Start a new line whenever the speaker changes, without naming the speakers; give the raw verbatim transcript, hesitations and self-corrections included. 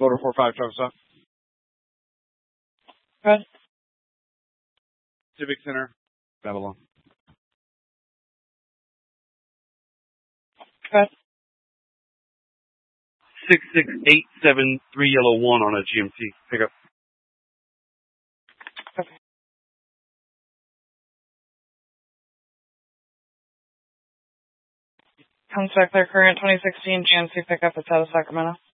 Motor four five, Travis Stop.
Good.
Civic Center, Babylon.
Good.
six six eight seven three yellow one on a G M C pickup.
Okay. Contact their current twenty sixteen G M C pickup outside of Sacramento.